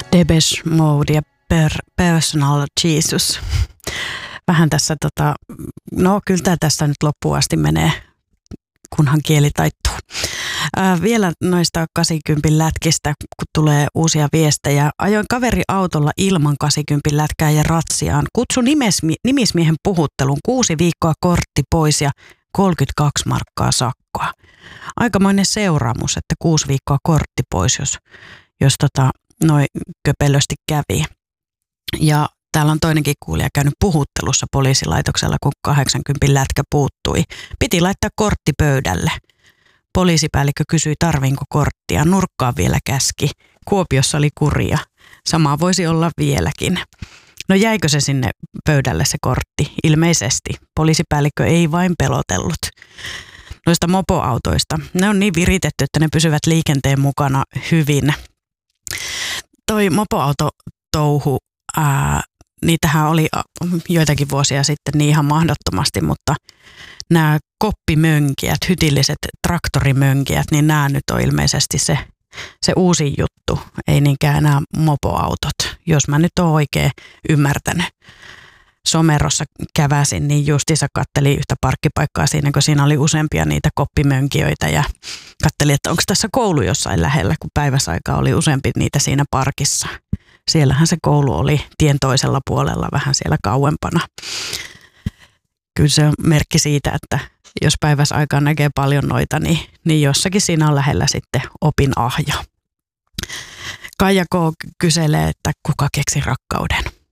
Depeche Mode ja Personal Jesus. Vähän tässä, no kyllä tämä tässä nyt loppuun asti menee, kunhan kieli taittuu. Vielä noista 80 lätkistä, kun tulee uusia viestejä. Ajoin kaveriautolla ilman 80 lätkää ja ratsiaan. Kutsu nimismiehen puhuttelun, 6 viikkoa kortti pois ja 32 markkaa sakkoa. Aikamoinen seuraamus, että 6 viikkoa kortti pois, jos noin köpelösti kävi. Ja täällä on toinenkin kuulija käynyt puhuttelussa poliisilaitoksella, kun 80 lätkä puuttui. Piti laittaa kortti pöydälle. Poliisipäällikkö kysyi, tarviinko korttia. Nurkkaan vielä käski. Kuopiossa oli kuria. Sama voisi olla vieläkin. No jäikö se sinne pöydälle se kortti? Ilmeisesti. Poliisipäällikkö ei vain pelotellut. Noista mopoautoista. Ne on niin viritetty, että ne pysyvät liikenteen mukana hyvin. Toi mopoautotouhu, niitähän oli joitakin vuosia sitten niin ihan mahdottomasti, mutta nämä koppimönkijät, hytilliset traktorimönkijät, niin nämä nyt on ilmeisesti se uusi juttu, ei niinkään enää mopoautot, jos mä nyt oon oikein ymmärtänyt. Somerossa käväsin, niin justiinsa kattelin yhtä parkkipaikkaa siinä, kun siinä oli useampia niitä koppimönkijöitä ja kattelin, että onko tässä koulu jossain lähellä, kun päiväsaikaa oli useampi niitä siinä parkissa. Siellähän se koulu oli tien toisella puolella, vähän siellä kauempana. Kyllä se on merkki siitä, että jos päiväsaikaan näkee paljon noita, niin jossakin siinä on lähellä sitten opinahjo. Kaija K. kyselee, että kuka keksi rakkauden.